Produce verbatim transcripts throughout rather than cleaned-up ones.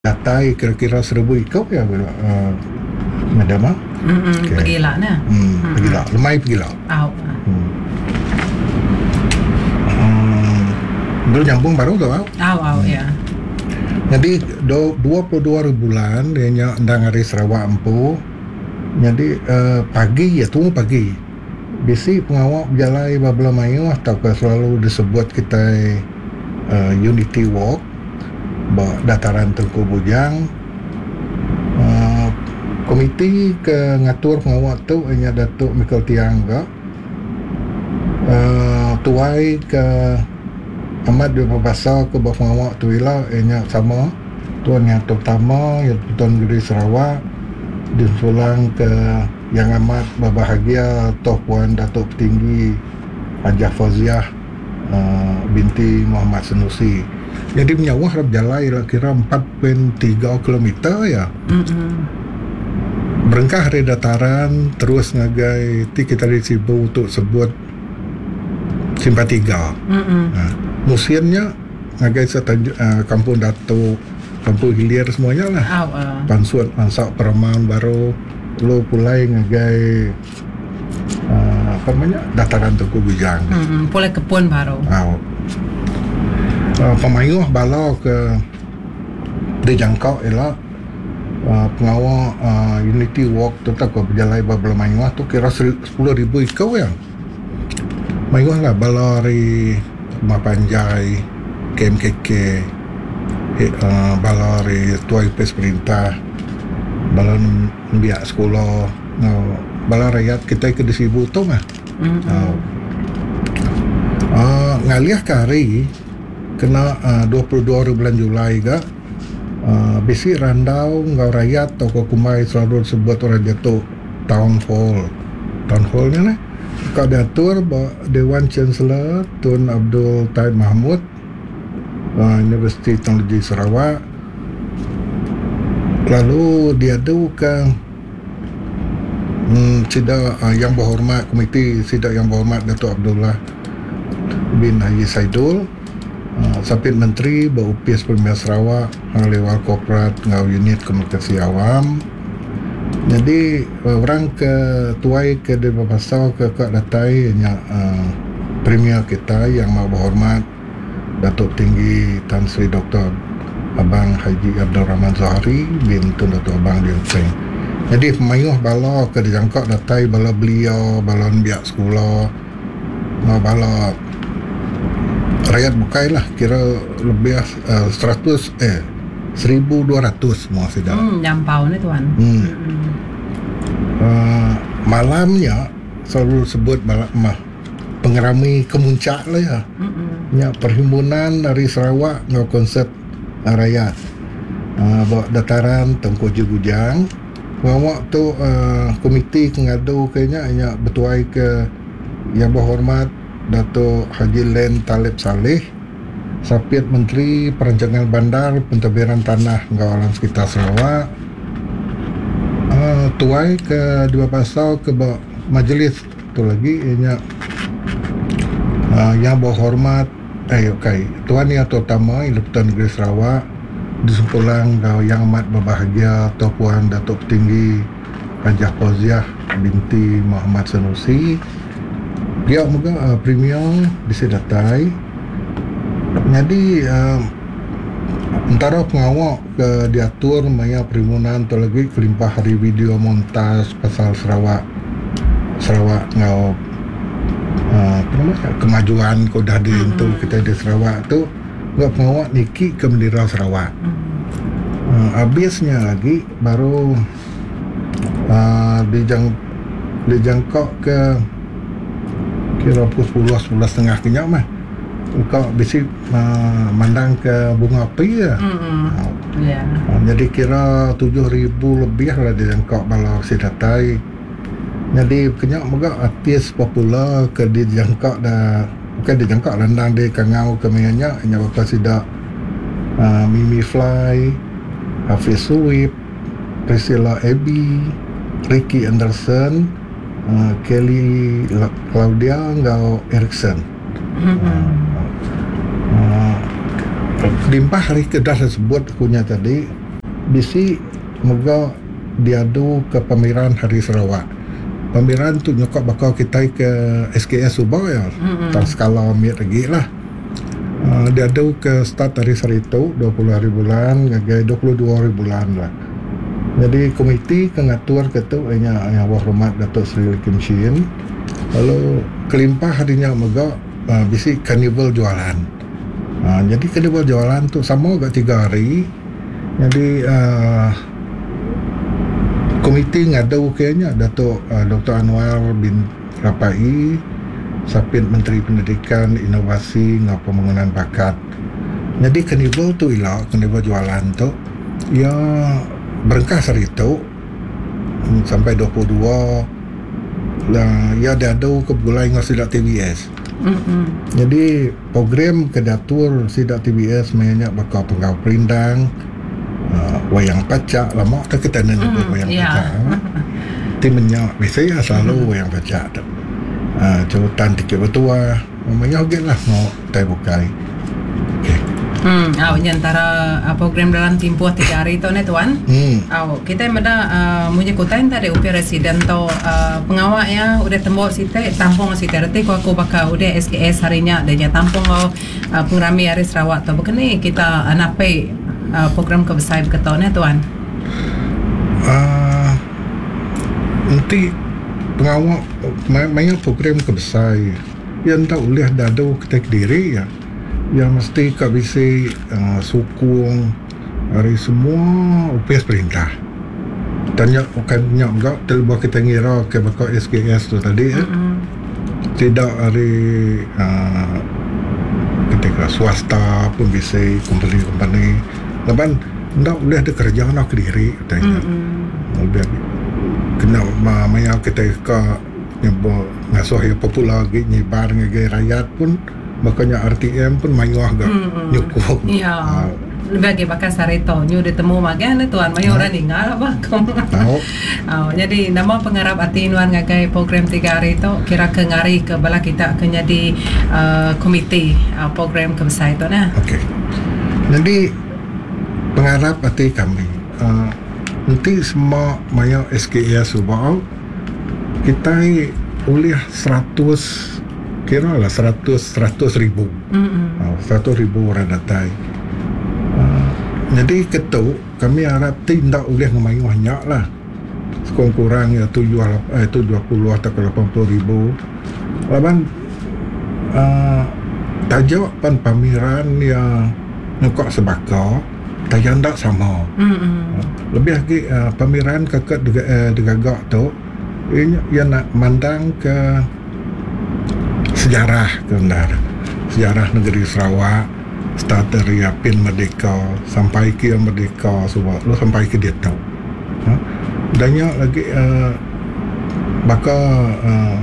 datai kira-kira seribu ikau ya uh, madam ah. Hmm, okay. Pergilah nah. Hmm, hmm. Pergilah. Lemai pergilah. Au. Hmm. Hmm. Dulu nyambung baru tu au. Au au hmm. ya. Jadi do, dua puluh dua bulan dia nya ndang hari Sarawak empu. Jadi uh, pagi ya tunggu pagi. Bisi pengawak berjalai babla mayu atau ke selalu disebut kita uh, Unity Walk ba dataran Tengku Bujang. Uh, komiti ke ngatur pengawak tu hanya Datuk Michael Tiangga. Uh, tuai ke amat dia berbahasa ke bahawa pengawak tu ialah hanya sama tuan yang terutama yang Tuan Geri Sarawak disulang ke yang amat berbahagia Toh Puan Datuk Petinggi Hajah Fauziah uh, binti Muhammad Sanusi. Jadi menyawah harap jalai lah kira empat puluh tiga kilometer ya. Mm-hmm. Berengkah dari dataran terus ngagai ti kita disibu untuk sebut Simpatiga. Mm-hmm. Nah, museumnya ngagai setanjuk uh, Kampung Datuk, Kampung Hilir semuanya lah. Oh, uh. Pansuan Pansak Perumahan baru lo pulai ngagai uh, apa namanya dataran Tengku Bujang. Mm-hmm. Pulai kebun baru. Oh. Uh, pemayuh bala ke dijangkau ialah uh, pengawal uh, Unity Walk tetap ke berjalai babla mayuh tu kira sepuluh ribu ikau ya. Mayuh lah bala dari Rumah Panjai, K M K K, uh, bala dari Tuai Pes Perintah, bala biak sekolah, uh, bala rakyat kita ke disibu tu mah. Mm-hmm. Uh, uh, ngaliah kari kena uh, dua puluh dua bulan Julai ga uh, bisi randau ngau rakyat toko kumai selalu sebut orang jatuh town hall town hallnya lah kau diatur Dewan Chancellor Tun Abdul Taib Mahmud uh, Universiti Teknologi Sarawak, lalu diadu ke hmm, sidang uh, yang berhormat komiti sidang yang berhormat Datuk Abdullah bin Haji Saidul, Uh, Sapit Menteri Bau P S Premier Sarawak Lewal Korporat ngau unit komunikasi awam. Jadi uh, orang ke tuai ke di Babasau ke Kak Datai hanya uh, Premier kita yang mau berhormat Datuk Tinggi Tan Sri Doktor Abang Haji Abdul Rahman Zahari bin Tun Datuk Abang Dian Seng. Jadi pemayuh bala ke dijangkau Datai bala beliau bala biak sekolah mau bala rakyat bukai lah kira lebih uh, seratus eh seribu dua ratus semua sudah. Hmm, nyampau ni tuan. Hmm. Hmm. Uh, malamnya selalu sebut malam mah pengerami kemuncak lah ya. Hmm. Ya perhimpunan dari Sarawak ngau konsert uh, rakyat. Uh, bawa dataran Tengku Bujang. Ngawak tu uh, komiti ngadu kayaknya hanya bertuai ke yang berhormat Datuk Haji Len Talib Saleh, Sapit Menteri Perancangan Bandar Pentadbiran Tanah Kawalan Sekitar Sarawak, uh, tuai ke dua pasal ke majlis tu lagi ianya uh, yang berhormat eh okay tuan yang terutama Tuan Negeri Sarawak disumpulang kau yang amat berbahagia Tuan Puan Datuk Petinggi Hajah Fauziah binti Muhammad Sanusi. Dia moga uh, premier bisa datai. Jadi uh, antara pengawak ke diatur maya perhimpunan tu lagi kelimpah hari video montas pasal Sarawak Sarawak ngau uh, apa namanya kemajuan kau dah di itu mm-hmm. kita di Sarawak tu ngau pengawak niki ke bendera Sarawak. Mm-hmm. Uh, habisnya lagi baru uh, dijang dijangkau ke kira pukul sepuluh setengah kenyak mah kau bisi uh, mandang ke bunga api ya. Mm-hmm. Uh, yeah. uh, jadi kira tujuh ribu lebih lah dijangkau bala sidatai. Jadi kenyak moga artis popular ke dijangkau dah bukan dijangkau landang di kangau ke mayanya hanya bapa sidak uh, Mimi Fly, Hafiz Suwib, Priscilla Abby, Ricky Anderson, Uh, Kelly Claudia ngau Erickson. Mm-hmm. Uh, uh, limpah hari kedah tersebut punya tadi bisi moga diadu ke pameran Hari Sarawak. Pameran tu nyokap bakal kita ke S K S Subang ya. Mm-hmm. Tak skala ambil lagi lah. Uh, diadu ke start hari Sarito dua puluh hari bulan, gagai dua puluh dua hari bulan lah. Jadi komiti kengatur ketu nya yang hormat Datuk Seri Kim Shin. Lalu kelimpah hadinya moga uh, bisi karnival jualan. Uh, jadi karnival jualan tu sama gak tiga hari. Jadi uh, komiti ngadu kayaknya Datuk uh, Doktor Anwar bin Rapai, Sapit Menteri Pendidikan, Inovasi ngau Pembangunan Bakat. Jadi karnival tu ialah karnival jualan tu ya berengkah hari tu sampai dua puluh dua lah ya diadu ke Bulai ngau Sidak T V S. Mm-hmm. Jadi program kedatur Sidak T V S mainnya bakal penggau perindang, uh, wayang pacak lama tak kita nak mm, wayang yeah. pacak. Timnya biasanya selalu mm. wayang pacak tu. Uh, Curutan tiket bertuah namanya okey lah mau tai bukai. Okey. Hmm, aw antara uh, program dalam tempoh tiga hari tu ni tuan. Hmm. Aw kita meda uh, munye kutain tadi upi residen tu uh, pengawak ya udah tembok site tampung site reti ko aku bakal udah S K S harinya dia tampung uh, pengrami Hari Sarawak tu begini kita anapai uh, program kebesar berketon ni tuan. Uh, nanti pengawak main program kebesar yang tak boleh dadu kita diri ya. Ya mesti kak bisa uh, sukung hari semua upis perintah. Tanya bukan nyak enggak terbuat kita ngira ke bakal S K S tu tadi eh. Mm-hmm. Tidak hari uh, ketika swasta pun bisa company-company. Lepas enggak boleh ada kerja nak diri katanya. Mm-hmm. Lebih kena maya kita ka nyebut ngasuh yang popular lagi nyebar ngai rakyat pun makanya R T M pun mayuah gak mm-hmm. nyukung. Iya. Uh, Bagi bakal sarito nyu ditemu magan tuan mayu orang ningal apa kamu. Tahu. Oh, jadi nama pengarap ati nuan ngagai program tiga hari itu kira ke ngari ke bala kita ke jadi uh, komite uh, program kebesar itu nah. Okey. Jadi pengarap ati kami uh, nanti semua maya S K S Subang kita oleh seratus kira lah seratus seratus ribu, mm-hmm. uh, seratus ribu orang datang. Uh, jadi ketu kami harap tidak boleh ngemayuh banyak lah, sekurang-kurang ya tujuh eh tujuh puluh atau lapan puluh ribu. Laban uh, tajuk pan pameran yang nukak sebaka, tajuk tak sama. Mm-hmm. Uh, lebih lagi uh, pameran kakak dega, eh, degagak tu, ini yang nak mandang ke sejarah kebenar sejarah negeri Sarawak start dari Pin Merdeka sampai ke Merdeka semua lo sampai ke dia tahu ha? Banyak lagi uh, bakal uh,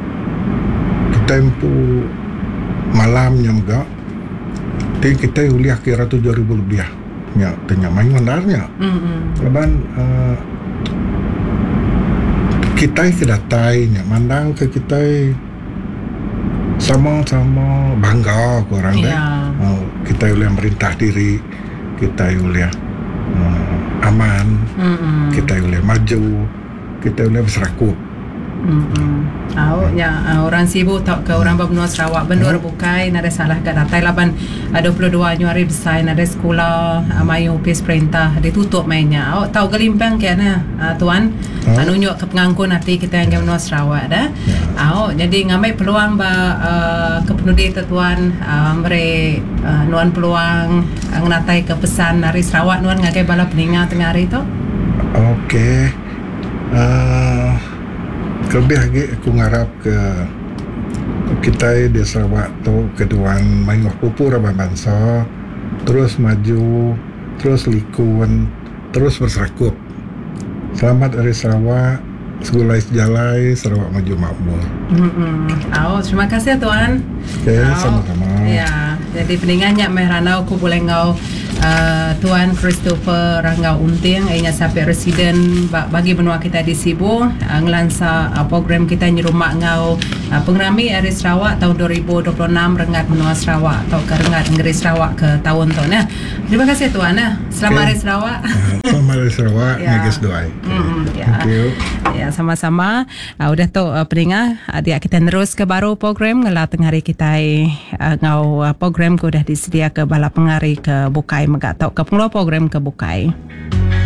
tempoh malamnya juga tapi kita uliah kira tujuh ribu lebih ya tanya main mandarnya mm-hmm. Lepas uh, kita kedatainya mandang ke kita sama-sama bangga korang yeah. dah. Oh, kita boleh merintah diri, kita boleh uh, aman, mm-hmm. kita boleh maju, kita boleh berserakup. Mm-hmm. Oh, ya orang sibuk tak ke orang benua Sarawak benua oh. bukai nada salah ke datai laban dua puluh dua Januari besar nada sekolah mayu pis perintah ditutup mainnya. Oh, tahu gelimpang kiana uh, tuan oh. anunjuk ke pengangkut nanti kita yang ke benua Sarawak dah. Yeah. Oh, jadi ngambil peluang ba uh, ke penudi tuan uh, mere uh, nuan peluang uh, ngnatai ke pesan Hari Sarawak nuan ngagai bala peningat tengah hari tu. Okey. Uh, lebih lagi aku ngarap ke kita di Sarawak tu keduan main pupu rabang bangsa terus maju terus likun terus berserakup. Selamat Hari Sarawak, segulai sejalai Sarawak maju makmur. Mm-hmm. Oh, terima kasih tuan. Okay, oh, sama-sama. Ya, jadi peningannya meh ranau ku boleh ngau uh, Tuan Christopher Ranggau Unting ianya sampai residen bagi benua kita di Sibu uh, ngelansa uh, program kita nyerumak ngau uh, pengrami Ari Sarawak tahun dua ribu dua puluh enam rengat benua Sarawak atau ke rengat negeri Sarawak ke tahun tu nah. Terima kasih Tuan nah. Selamat Hari Sarawak. Uh, selamat Hari Sarawak. Ya. Neges doai. Mm-hmm, ya. Thank you. Ya, sama-sama. Uh, udah tu uh, pendengar, adik kita terus ke baru program ngelah tengah hari kita uh, ngau uh, program ku dah disedia ke bala pengari ke Bukai Megatok ke pengelola program ke Bukai.